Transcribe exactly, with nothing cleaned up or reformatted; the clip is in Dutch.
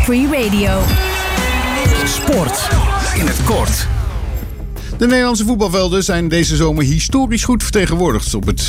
Free Radio. Sport in het kort. De Nederlandse voetbalvelden zijn deze zomer historisch goed vertegenwoordigd. Op het